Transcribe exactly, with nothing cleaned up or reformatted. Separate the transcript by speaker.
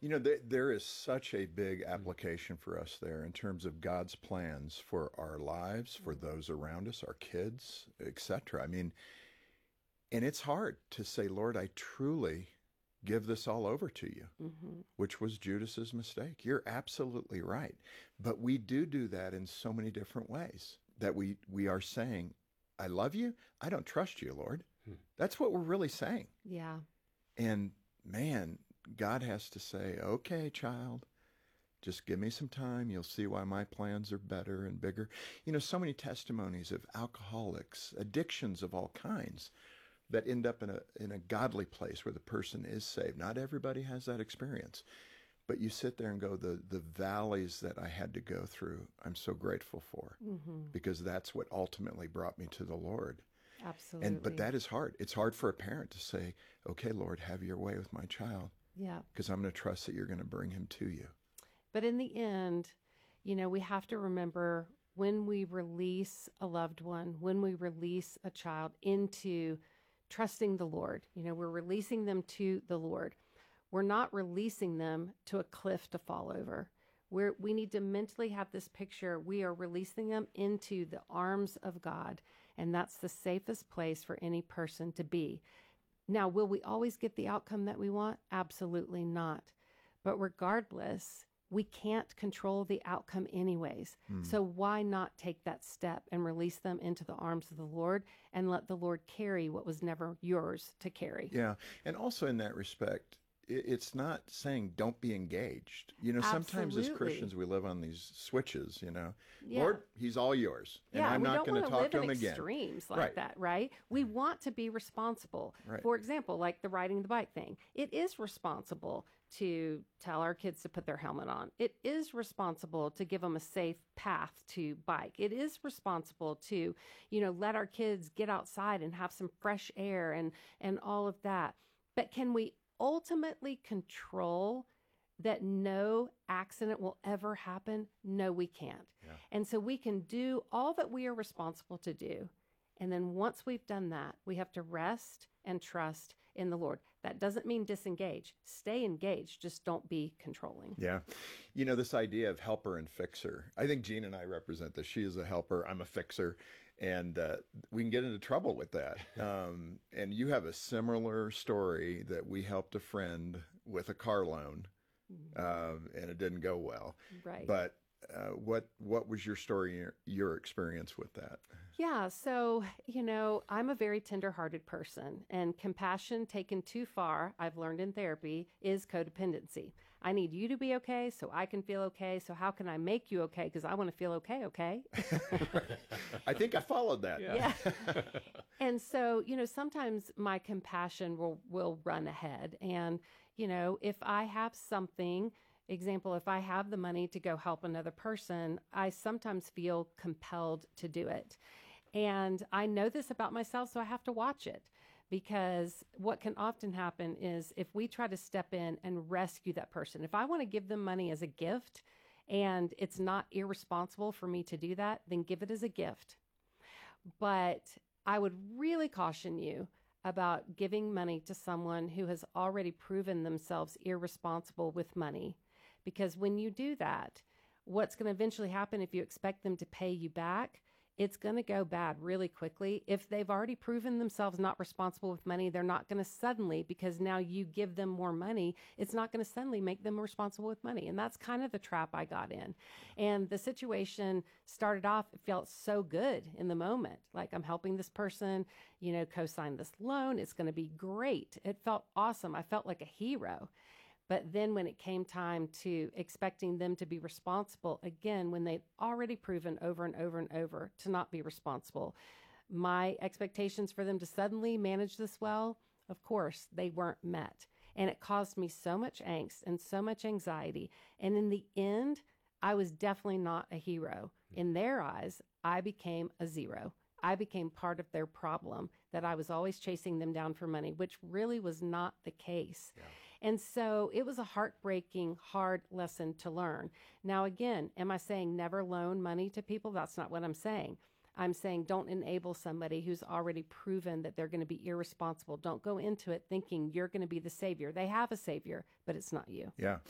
Speaker 1: You know, th- there is such a big application for us there in terms of God's plans for our lives, for those around us, our kids, et cetera. I mean, and it's hard to say, Lord, I truly give this all over to you, mm-hmm. which was Judas's mistake. You're absolutely right. But we do do that in so many different ways that we, we are saying, I love you. I don't trust you, Lord. Hmm. That's what we're really saying.
Speaker 2: Yeah.
Speaker 1: And man, God has to say, okay, child, just give me some time. You'll see why my plans are better and bigger. You know, so many testimonies of alcoholics, addictions of all kinds that end up in a in a godly place where the person is saved. Not everybody has that experience. But you sit there and go, the, the valleys that I had to go through, I'm so grateful for. Mm-hmm. Because that's what ultimately brought me to the Lord.
Speaker 2: Absolutely.
Speaker 1: And but that is hard. It's hard for a parent to say, okay, Lord, have your way with my child.
Speaker 2: Yeah.
Speaker 1: Because I'm going to trust that you're going to bring him to you.
Speaker 2: But in the end, you know, we have to remember when we release a loved one, when we release a child into trusting the Lord, you know, we're releasing them to the Lord. We're not releasing them to a cliff to fall over. We're, we need to mentally have this picture. We are releasing them into the arms of God, and that's the safest place for any person to be. Now, will we always get the outcome that we want? Absolutely not. But regardless, we can't control the outcome anyways. Mm. So why not take that step and release them into the arms of the Lord and let the Lord carry what was never yours to carry?
Speaker 1: Yeah. And also in that respect, it's not saying don't be engaged. You know, sometimes
Speaker 2: Absolutely.
Speaker 1: as Christians, we live on these switches, you know.
Speaker 2: Yeah.
Speaker 1: Lord, he's all yours. And
Speaker 2: yeah,
Speaker 1: I'm
Speaker 2: we
Speaker 1: not going to talk
Speaker 2: live
Speaker 1: to him
Speaker 2: in
Speaker 1: again.
Speaker 2: Extremes like
Speaker 1: right.
Speaker 2: that, right? We want to be responsible.
Speaker 1: Right.
Speaker 2: For example, like the riding the bike thing. It is responsible to tell our kids to put their helmet on. It is responsible to give them a safe path to bike. It is responsible to, you know, let our kids get outside and have some fresh air and, and all of that. But can we ultimately control that no accident will ever happen? No, we can't. Yeah. And so we can do all that we are responsible to do. And then once we've done that, we have to rest and trust in the Lord. That doesn't mean disengage. Stay engaged. Just don't be controlling.
Speaker 1: Yeah. You know, this idea of helper and fixer, I think Jean and I represent this. She is a helper. I'm a fixer. And uh, we can get into trouble with that. Um, and you have a similar story that we helped a friend with a car loan, um, and it didn't go well.
Speaker 2: Right.
Speaker 1: But uh, what what was your story, your, your experience with that?
Speaker 2: Yeah. So, you know, I'm a very tender-hearted person, and compassion taken too far, I've learned in therapy, is codependency. I need you to be okay so I can feel okay. So how can I make you okay? Because I want to feel okay, okay?
Speaker 1: I think I followed that.
Speaker 2: Yeah. yeah. And so, you know, sometimes my compassion will, will run ahead. And, you know, if I have something, example, if I have the money to go help another person, I sometimes feel compelled to do it. And I know this about myself, so I have to watch it. Because what can often happen is if we try to step in and rescue that person, if I want to give them money as a gift and it's not irresponsible for me to do that, then give it as a gift. But I would really caution you about giving money to someone who has already proven themselves irresponsible with money. Because when you do that, what's going to eventually happen if you expect them to pay you back, it's going to go bad really quickly. If they've already proven themselves not responsible with money, they're not going to suddenly, because now you give them more money, it's not going to suddenly make them responsible with money. And that's kind of the trap I got in. And the situation started off, it felt so good in the moment. Like, I'm helping this person, you know, co-sign this loan. It's going to be great. It felt awesome. I felt like a hero. But then when it came time to expecting them to be responsible, again, when they'd already proven over and over and over to not be responsible, my expectations for them to suddenly manage this well, of course, they weren't met. And it caused me so much angst and so much anxiety. And in the end, I was definitely not a hero. In their eyes, I became a zero. I became part of their problem, that I was always chasing them down for money, which really was not the case. Yeah. And so it was a heartbreaking, hard lesson to learn. Now, again, am I saying never loan money to people? That's not what I'm saying. I'm saying don't enable somebody who's already proven that they're going to be irresponsible. Don't go into it thinking you're going to be the savior. They have a savior, but it's not you.
Speaker 1: Yeah.